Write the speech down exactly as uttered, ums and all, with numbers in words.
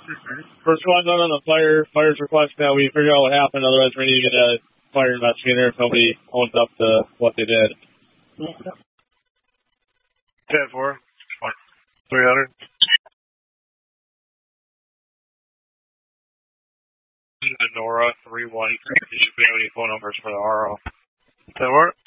First one's on the fire, fire's request now. We figure out what happened, otherwise we need to get a fire investigator if nobody owns up to what they did. ten four. three hundred. Nora three one. You should be able to phone numbers for the R O. ten four.